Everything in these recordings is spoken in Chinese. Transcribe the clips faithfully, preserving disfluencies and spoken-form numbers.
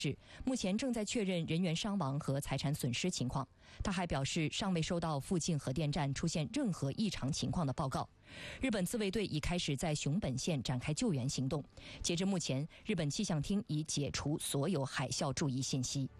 目前正在确认人员伤亡和财产损失情况。他还表示，尚未收到附近核电站出现任何异常情况的报告。日本自卫队已开始在熊本县展开救援行动。截至目前，日本气象厅已解除所有海啸注意信息。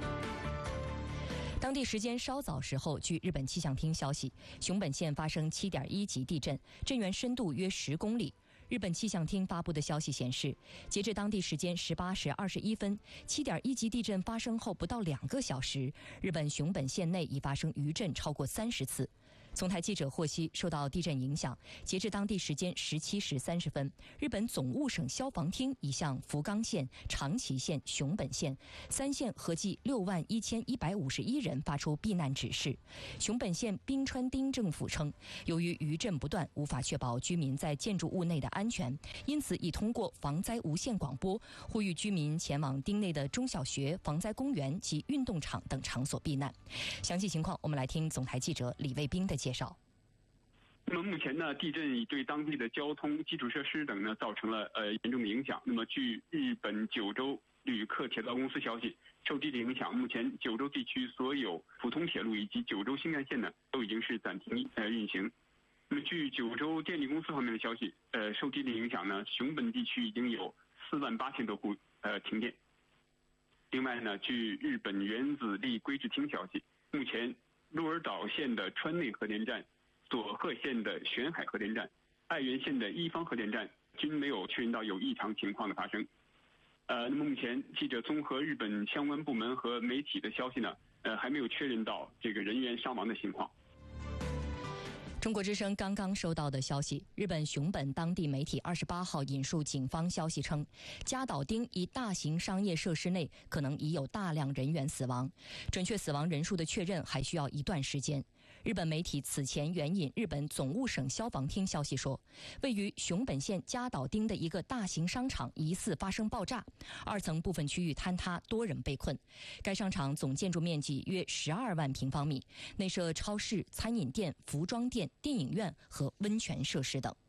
当地时间稍早时候，据日本气象厅消息，熊本县发生 七点一 级地震，震源深度约十公里。日本气象厅发布的消息显示，截至当地时间十八时二十一分， 七点一 级地震发生后不到两个小时，日本熊本县内已发生余震超过三十次。从台记者获悉，受到地震影响，截至当地时间十七时三十分，日本总务省消防厅已向福冈县、长崎县、熊本县三县合计六万一千一百五十一人发出避难指示。熊本县滨川町政府称，由于余震不断，无法确保居民在建筑物内的安全，因此已通过防灾无线广播呼吁居民前往町内的中小学、防灾公园及运动场等场所避难。详细情况，我们来听总台记者李卫兵的介绍。 那么目前呢，地震已对当地的交通、基础设施等呢造成了呃严重的影响。那么据日本九州旅客铁道公司消息，受地震影响，目前九州地区所有普通铁路以及九州新干线呢都已经是暂停呃运行。那么据九州电力公司方面的消息，呃，受地震影响呢，熊本地区已经有四万八千多户呃停电。另外呢，据日本原子力规制厅消息，目前鹿儿岛县的川内核电站、佐贺县的玄海核电站、爱媛县的一方核电站均没有确认到有异常情况的发生。呃，那么目前记者综合日本相关部门和媒体的消息呢，呃，还没有确认到这个人员伤亡的情况。 中国之声刚刚收到的消息，日本熊本当地媒体二十八号引述警方消息称，加岛町一大型商业设施内可能已有大量人员死亡，准确死亡人数的确认还需要一段时间。日本媒体此前援引日本总务省消防厅消息说，位于熊本县加岛町的一个大型商场疑似发生爆炸，二层部分区域坍塌，多人被困。该商场总建筑面积约十二万平方米，内设超市、餐饮店、服装店、电影院和温泉设施等。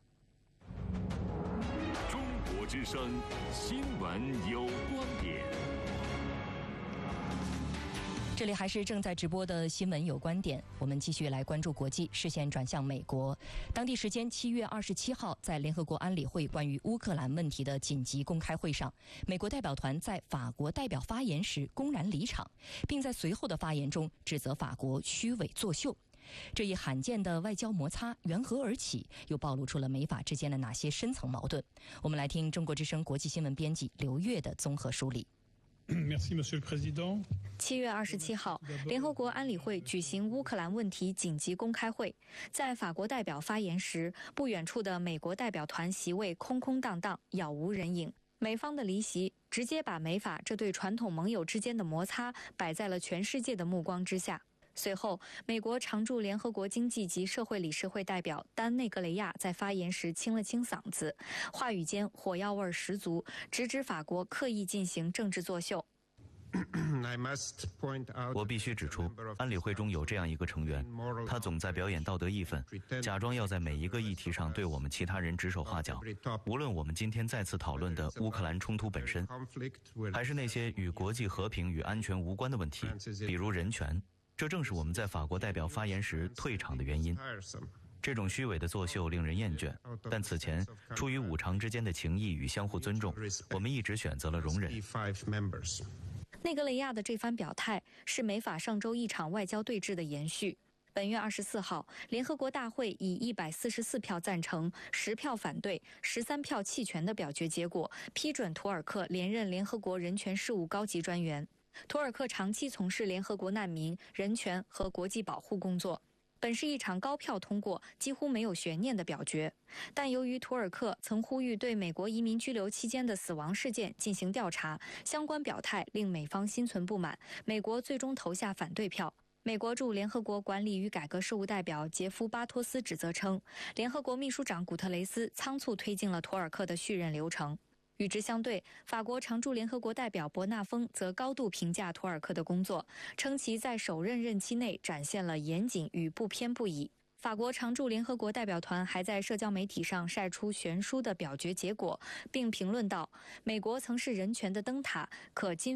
中国之声新闻有观点。 这里还是正在直播的新闻有观点，我们继续来关注国际，视线转向美国。当地时间七月二十七号，在联合国安理会关于乌克兰问题的紧急公开会上，美国代表团在法国代表发言时公然离场，并在随后的发言中指责法国虚伪作秀。这一罕见的外交摩擦缘何而起，又暴露出了美法之间的哪些深层矛盾？我们来听中国之声国际新闻编辑刘越的综合梳理。 七月二十七号，联合国安理会举行乌克兰问题紧急公开会。在法国代表发言时，不远处的美国代表团席位空空荡荡，杳无人影。美方的离席直接把美法这对传统盟友之间的摩擦摆在了全世界的目光之下。随后，美国常驻联合国经济及社会理事会代表丹内格雷亚在发言时清了清嗓子，话语间火药味十足，直指法国刻意进行政治作秀。 我必须指出，安理会中有这样一个成员，他总在表演道德义愤，假装要在每一个议题上对我们其他人指手画脚。无论我们今天再次讨论的乌克兰冲突本身，还是那些与国际和平与安全无关的问题，比如人权，这正是我们在法国代表发言时退场的原因。这种虚伪的作秀令人厌倦，但此前出于五常之间的情谊与相互尊重，我们一直选择了容忍。 内格雷亚的这番表态是美法上周一场外交对峙的延续。本月二十四号，联合国大会以一百四十四票赞成、十票反对、十三票弃权的表决结果，批准图尔克连任联合国人权事务高级专员。图尔克长期从事联合国难民、人权和国际保护工作，本是一场高票通过、几乎没有悬念的表决。但由于图尔克曾呼吁对美国移民拘留期间的死亡事件进行调查，相关表态令美方心存不满，美国最终投下反对票。美国驻联合国管理与改革事务代表杰夫·巴托斯指责称，联合国秘书长古特雷斯仓促推进了图尔克的续任流程。与之相对，法国常驻联合国代表伯纳丰则高度评价图尔克的工作，称其在首任任期内展现了严谨与不偏不倚。 法国常驻联合国代表团还在社交媒体上晒出悬殊的表决结果，并评论道：“美国曾是人权的灯塔，可今